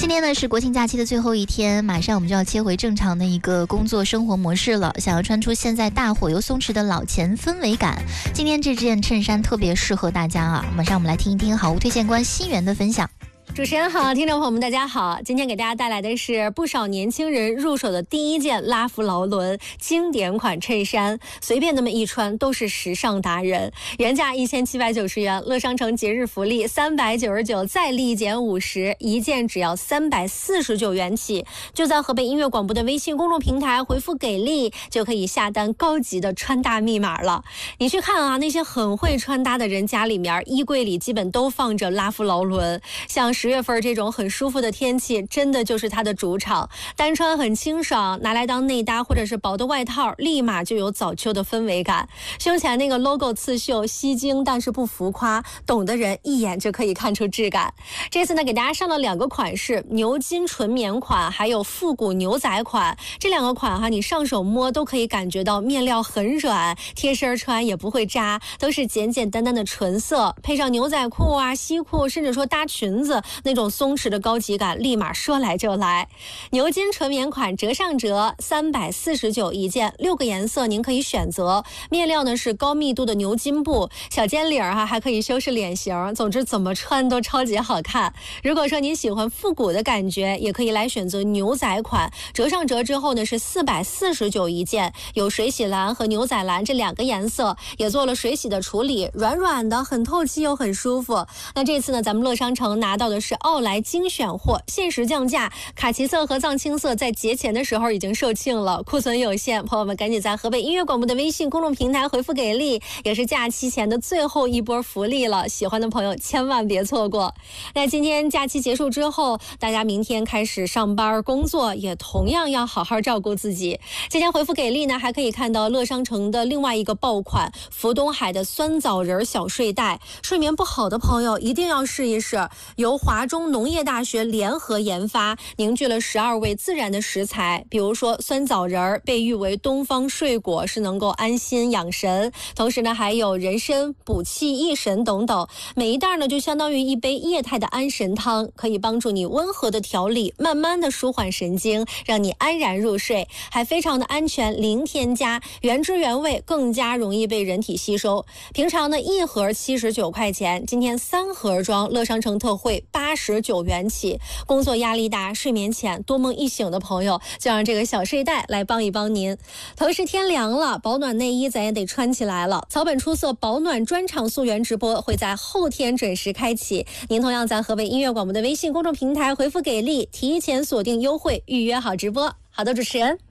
今天呢是国庆假期的最后一天，马上我们就要切回正常的一个工作生活模式了。想要穿出现在大伙又松弛的老钱氛围感，今天这件衬衫特别适合大家啊！马上我们来听一听好物推荐官新源的分享。 主持人好，听众朋友们大家好，今天给大家带来的是不少年轻人入手的第一件拉夫劳伦经典款衬衫，随便那么一穿都是时尚达人。原价1790元，乐商城节日福利399再立减50，一件只要349元起。就在河北音乐广播的微信公众平台回复给力，就可以下单高级的穿搭密码了。你去看啊，那些很会穿搭的人家里面衣柜里基本都放着拉夫劳伦，像10月份这种很舒服的天气，真的就是它的主场。单穿很清爽，拿来当内搭或者是薄的外套，立马就有早秋的氛围感。胸前那个 logo 刺绣吸睛，但是不浮夸，懂的人一眼就可以看出质感。这次呢，给大家上了2个款式，牛筋纯棉款，还有复古牛仔款。这2个款你上手摸都可以感觉到面料很软，贴身穿也不会扎，都是简简单单的纯色，配上牛仔裤啊、西裤，甚至说搭裙子，那种松弛的高级感立马说来就来。牛筋纯棉款折上折349一件，6个颜色您可以选择。面料呢是高密度的牛筋布，小尖领还可以修饰脸型，总之怎么穿都超级好看。如果说您喜欢复古的感觉，也可以来选择牛仔款，折上折之后呢是449一件，有水洗蓝和牛仔蓝这2个颜色，也做了水洗的处理，软软的，很透气又很舒服。那这次呢，咱们乐商城拿到的是奥莱精选货，限时降价，卡其色和藏青色在节前的时候已经售罄了，库存有限，朋友们赶紧在河北音乐广播的微信公众平台回复给力，也是假期前的最后一波福利了，喜欢的朋友千万别错过。那今天假期结束之后，大家明天开始上班工作，也同样要好好照顾自己。今天回复给力呢，还可以看到乐商城的另外一个爆款福东海的酸枣仁小睡袋，睡眠不好的朋友一定要试一试，由华中农业大学联合研发，凝聚了12味自然的食材，比如说酸枣仁被誉为东方睡果，是能够安心养神，同时呢还有人参补气益神等等，每一袋呢就相当于一杯液态的安神汤，可以帮助你温和的调理，慢慢的舒缓神经，让你安然入睡，还非常的安全，零添加，原汁原味，更加容易被人体吸收。平常呢1盒79块钱，今天3盒装，乐商城特惠89元起。工作压力大、睡眠浅、多梦易醒的朋友，就让这个小睡袋来帮一帮您。同时天凉了，保暖内衣咱也得穿起来了。草本出色保暖专场溯源直播会在后天准时开启，您同样在河北音乐广播的微信公众平台回复给力，提前锁定优惠，预约好直播。好的，主持人。